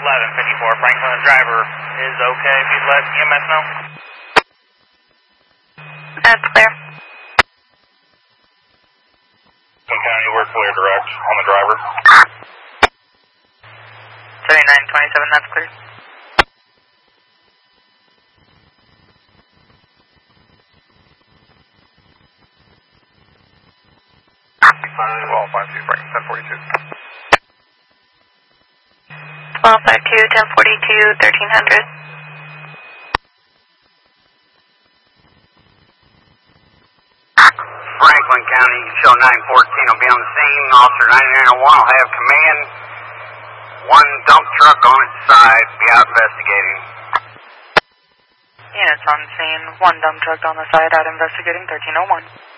1154. Franklin, the driver is okay. If you'd let EMS know. That's clear. County, we're clear direct on the driver. 3927, that's clear. Well, 52, Franklin, 1042. 1252, 1042, 1300. Franklin County, show 914 will be on the scene. Officer 9901 will have command. One dump truck on its side, be out investigating. Units on scene, one dump truck on the side out investigating, 1301.